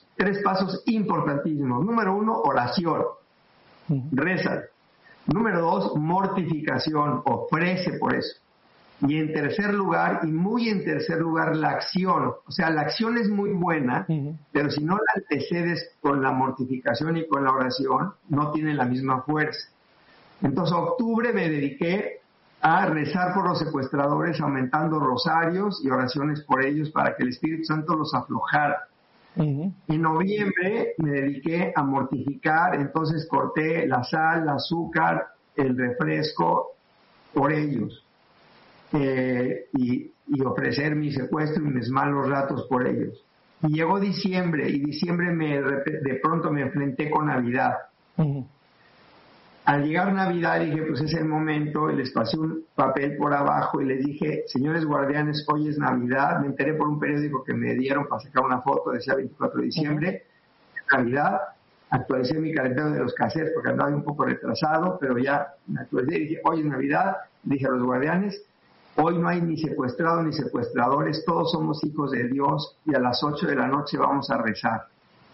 Número 1, oración, reza. Número 2, mortificación, ofrece por eso. Y en tercer lugar, y muy en tercer lugar, la acción. O sea, la acción es muy buena, pero si no la antecedes con la mortificación y con la oración, no tiene la misma fuerza. Entonces, octubre me dediqué a rezar por los secuestradores, aumentando rosarios y oraciones por ellos para que el Espíritu Santo los aflojara. En noviembre me dediqué a mortificar, entonces corté la sal, el azúcar, el refresco por ellos. Y ofrecer mi secuestro y mis malos ratos por ellos. Y llegó diciembre, y diciembre de pronto me enfrenté con Navidad. Al llegar Navidad dije, pues es el momento, y les pasé un papel por abajo y les dije, señores guardianes, hoy es Navidad. Me enteré por un periódico que me dieron para sacar una foto, decía 24 de diciembre, Navidad. Actualicé mi calendario de los cassettes porque andaba un poco retrasado, pero ya me actualicé y dije, hoy es Navidad. Dije a los guardianes, hoy no hay ni secuestrados ni secuestradores, todos somos hijos de Dios y a las 8 de la noche vamos a rezar.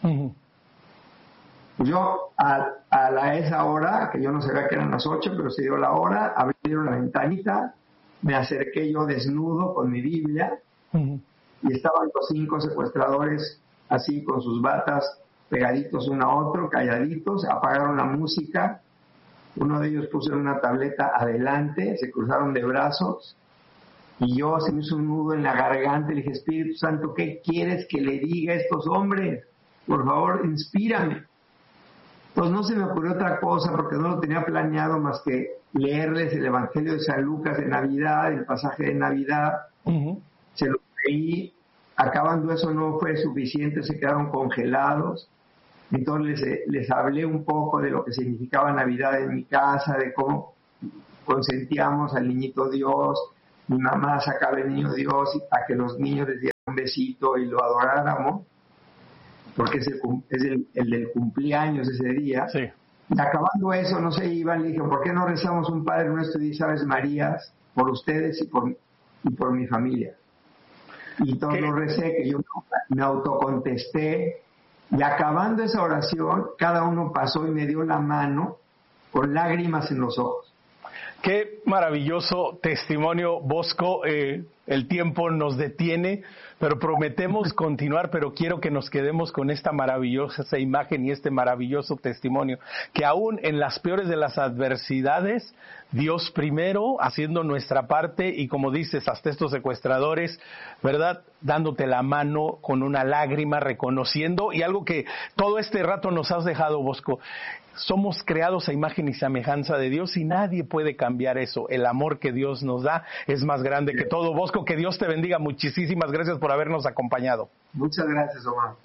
Yo a esa hora, que yo no sabía que eran las 8, pero se dio la hora, abrieron la ventanita, me acerqué yo desnudo con mi Biblia y estaban los 5 secuestradores así con sus batas pegaditos uno a otro, calladitos, apagaron la música, uno de ellos puso una tableta adelante, se cruzaron de brazos y yo se me hizo un nudo en la garganta y le dije, Espíritu Santo, ¿qué quieres que le diga a estos hombres? Por favor, inspírame. pues no se me ocurrió otra cosa porque no lo tenía planeado más que leerles el Evangelio de San Lucas de Navidad, el pasaje de Navidad. Se lo leí, acabando eso no fue suficiente, se quedaron congelados. Entonces les hablé un poco de lo que significaba Navidad en mi casa, de cómo consentíamos al niñito Dios. Mi mamá sacaba el niño Dios a que los niños les dieran un besito y lo adoráramos, porque es el del cumpleaños ese día. Sí. Y acabando eso, no se iban, le dije, ¿por qué no rezamos un Padre Nuestro y 10 Aves Marías por ustedes y por mi familia? Y todo lo recé, que yo me autocontesté, y acabando esa oración, cada uno pasó y me dio la mano con lágrimas en los ojos. Qué maravilloso testimonio, Bosco. El tiempo nos detiene, pero prometemos continuar, pero quiero que nos quedemos con esta maravillosa imagen y este maravilloso testimonio, que aún en las peores de las adversidades, Dios primero haciendo nuestra parte y, como dices, hasta estos secuestradores, ¿verdad?, dándote la mano con una lágrima, reconociendo, y algo que todo este rato nos has dejado, Bosco, somos creados a imagen y semejanza de Dios y nadie puede cambiar eso. El amor que Dios nos da es más grande que todo. Bosco, que Dios te bendiga. Muchísimas gracias por habernos acompañado. Muchas gracias, Omar.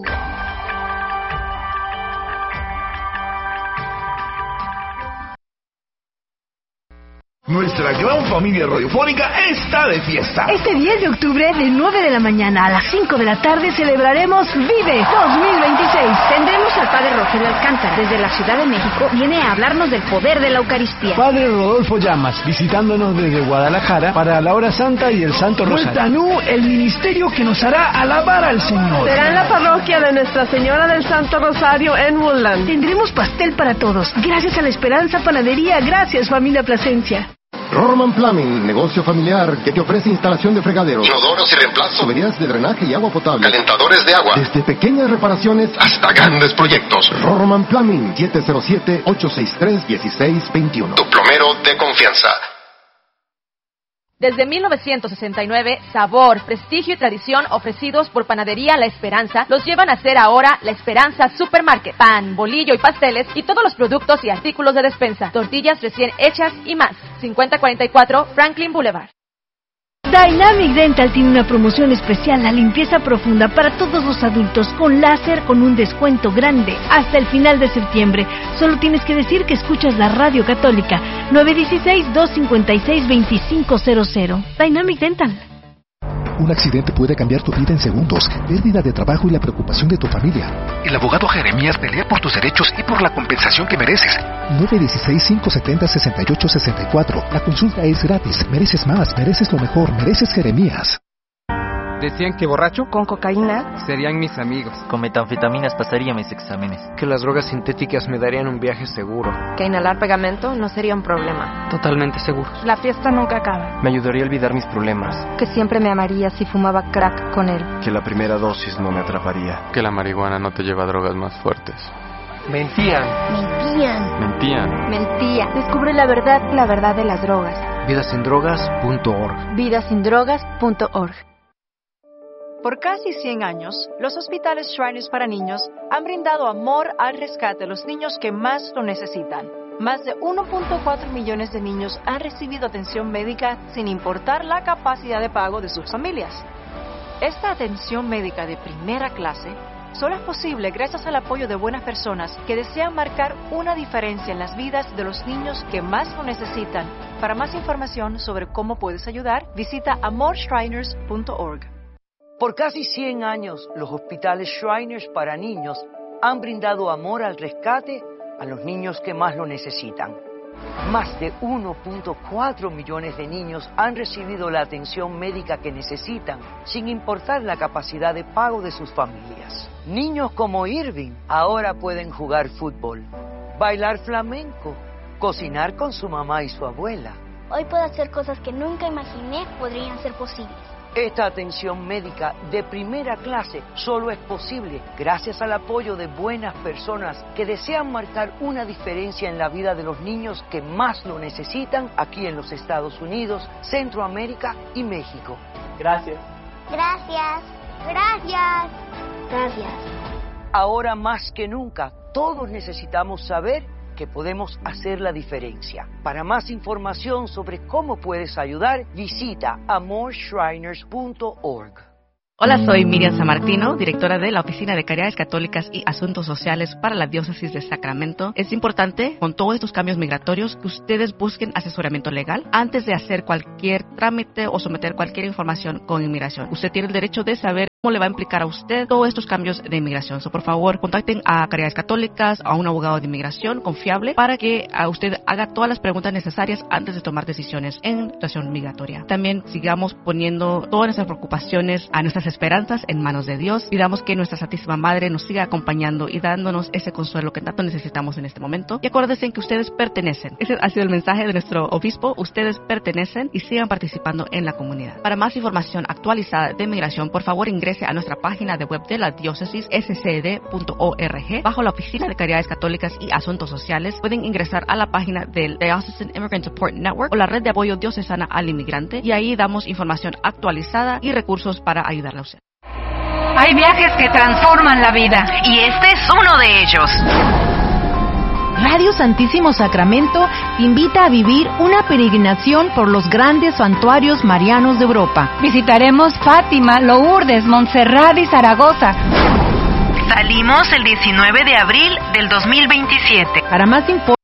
Nuestra gran familia radiofónica está de fiesta. Este 10 de octubre, de 9 de la mañana a las 5 de la tarde, celebraremos Vive 2026. Tendremos al Padre Rogelio Alcántara. Desde la Ciudad de México viene a hablarnos del poder de la Eucaristía. Padre Rodolfo Llamas, visitándonos desde Guadalajara para la Hora Santa y el Santo Rosario. Tanú, el ministerio que nos hará alabar al Señor. Será en la parroquia de Nuestra Señora del Santo Rosario en Woodland. Tendremos pastel para todos. Gracias a la Esperanza Panadería. Gracias, familia Plasencia. Rorman Plumbing, negocio familiar que te ofrece instalación de fregaderos, inodoros y reemplazo, tuberías de drenaje y agua potable, calentadores de agua, desde pequeñas reparaciones hasta grandes proyectos. Rorman Plumbing, 707-863-1621. Tu plomero de confianza. Desde 1969, sabor, prestigio y tradición ofrecidos por Panadería La Esperanza los llevan a ser ahora La Esperanza Supermarket. Pan, bolillo y pasteles y todos los productos y artículos de despensa. Tortillas recién hechas y más. 5044 Franklin Boulevard. Dynamic Dental tiene una promoción especial, la limpieza profunda para todos los adultos con láser con un descuento grande hasta el final de septiembre. Solo tienes que decir que escuchas la Radio Católica. 916-256-2500. Dynamic Dental. Un accidente puede cambiar tu vida en segundos, pérdida de trabajo y la preocupación de tu familia. El abogado Jeremías pelea por tus derechos y por la compensación que mereces. 916-570-6864. La consulta es gratis. Mereces más, mereces lo mejor, mereces Jeremías. Decían que borracho con cocaína serían mis amigos. Con metanfetaminas pasaría mis exámenes. Que las drogas sintéticas me darían un viaje seguro. Que inhalar pegamento no sería un problema. Totalmente seguros. La fiesta nunca acaba. Me ayudaría a olvidar mis problemas. Que siempre me amaría si fumaba crack con él. Que la primera dosis no me atraparía. Que la marihuana no te lleva a drogas más fuertes. Mentían. Descubre la verdad de las drogas. Vidasindrogas.org. Vidasindrogas.org. Por casi 100 años, los hospitales Shriners para niños han brindado amor al rescate de los niños que más lo necesitan. Más de 1.4 millones de niños han recibido atención médica sin importar la capacidad de pago de sus familias. Esta atención médica de primera clase solo es posible gracias al apoyo de buenas personas que desean marcar una diferencia en las vidas de los niños que más lo necesitan. Para más información sobre cómo puedes ayudar, visita amorshriners.org. Por casi 100 años, los hospitales Shriners para niños han brindado amor al rescate a los niños que más lo necesitan. Más de 1.4 millones de niños han recibido la atención médica que necesitan, sin importar la capacidad de pago de sus familias. Niños como Irving ahora pueden jugar fútbol, bailar flamenco, cocinar con su mamá y su abuela. Hoy puedo hacer cosas que nunca imaginé podrían ser posibles. Esta atención médica de primera clase solo es posible gracias al apoyo de buenas personas que desean marcar una diferencia en la vida de los niños que más lo necesitan aquí en los Estados Unidos, Centroamérica y México. Gracias. Gracias. Gracias. Gracias. Ahora más que nunca, todos necesitamos saber que podemos hacer la diferencia. Para más información sobre cómo puedes ayudar, visita amorshriners.org. Hola, soy Miriam Sammartino, directora de la Oficina de Caridades Católicas y Asuntos Sociales para la Diócesis de Sacramento. Es importante, con todos estos cambios migratorios, que ustedes busquen asesoramiento legal antes de hacer cualquier trámite o someter cualquier información con inmigración. Usted tiene el derecho de saber cómo le va a implicar a usted todos estos cambios de inmigración. Por favor, contacten a Caridades Católicas, a un abogado de inmigración confiable para que usted haga todas las preguntas necesarias antes de tomar decisiones en situación migratoria. También sigamos poniendo todas nuestras preocupaciones, a nuestras esperanzas en manos de Dios. Pidamos que nuestra Santísima Madre nos siga acompañando y dándonos ese consuelo que tanto necesitamos en este momento. Y acuérdense que ustedes pertenecen. Ese ha sido el mensaje de nuestro obispo. Ustedes pertenecen y sigan participando en la comunidad. Para más información actualizada de migración, por favor ingrese a nuestra página de web de la diócesis scd.org. Bajo la Oficina de Caridades Católicas y Asuntos Sociales pueden ingresar a la página del Diocesan Immigrant Support Network o la Red de Apoyo Diocesana al Inmigrante, y ahí damos información actualizada y recursos para ayudarle a usted. Hay viajes que transforman la vida y este es uno de ellos. Radio Santísimo Sacramento te invita a vivir una peregrinación por los grandes santuarios marianos de Europa. Visitaremos Fátima, Lourdes, Montserrat y Zaragoza. Salimos el 19 de abril del 2027. Para más información,